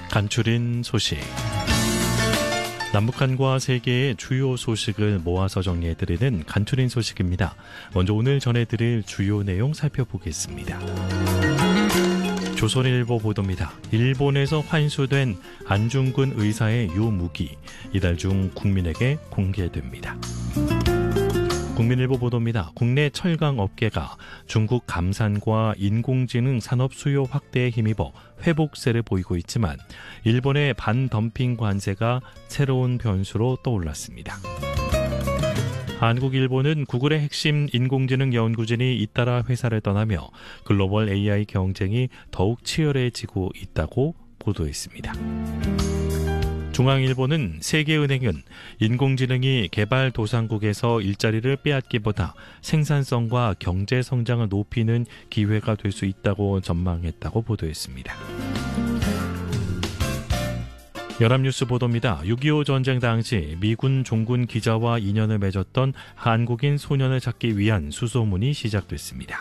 간추린 소식. 남북한과 세계의 주요 소식을 모아서 정리해드리는 간추린 소식입니다. 먼저 오늘 전해드릴 주요 내용 살펴보겠습니다. 조선일보 보도입니다. 일본에서 환수된 안중근 의사의 유무기 이달 중 국민에게 공개됩니다. 국민일보 보도입니다. 국내 철강 업계가 중국 감산과 인공지능 산업 수요 확대에 힘입어 회복세를 보이고 있지만 일본의 반덤핑 관세가 새로운 변수로 떠올랐습니다. 한국, 일본은 구글의 핵심 인공지능 연구진이 잇따라 회사를 떠나며 글로벌 AI 경쟁이 더욱 치열해지고 있다고 보도했습니다. 중앙일보는 세계은행은 인공지능이 개발도상국에서 일자리를 빼앗기보다 생산성과 경제 성장을 높이는 기회가 될 수 있다고 전망했다고 보도했습니다. 연합뉴스 보도입니다. 6.25 전쟁 당시 미군 종군 기자와 인연을 맺었던 한국인 소년을 찾기 위한 수소문이 시작됐습니다.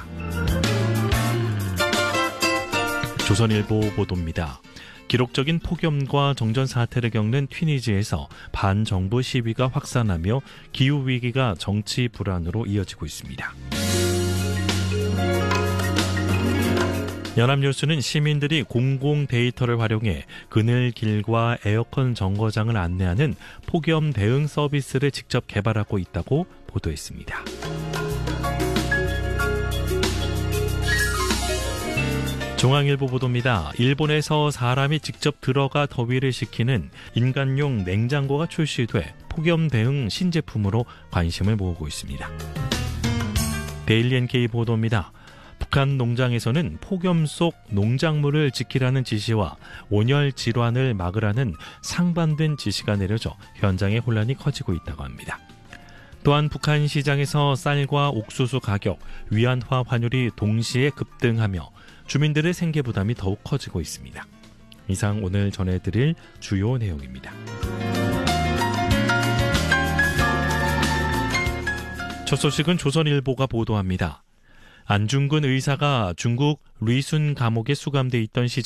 조선일보 보도입니다. 기록적인 폭염과 정전 사태를 겪는 튀니지에서 반정부 시위가 확산하며 기후위기가 정치 불안으로 이어지고 있습니다. 연합뉴스는 시민들이 공공 데이터를 활용해 그늘길과 에어컨 정거장을 안내하는 폭염 대응 서비스를 직접 개발하고 있다고 보도했습니다. 중앙일보 보도입니다. 일본에서 사람이 직접 들어가 더위를 식히는 인간용 냉장고가 출시돼 폭염 대응 신제품으로 관심을 모으고 있습니다. 데일리 NK 보도입니다. 북한 농장에서는 폭염 속 농작물을 지키라는 지시와 온열 질환을 막으라는 상반된 지시가 내려져 현장의 혼란이 커지고 있다고 합니다. 또한 북한 시장에서 쌀과 옥수수 가격, 위안화 환율이 동시에 급등하며 주민들의 생계 부담이 더욱 커지고 있습니다. 이상 오늘 전해드릴 주요 내용입니다. 첫 소식은 조선일보가 보도합니다. 안중근 의사가 중국 리순 감옥에 수감돼 있던 시절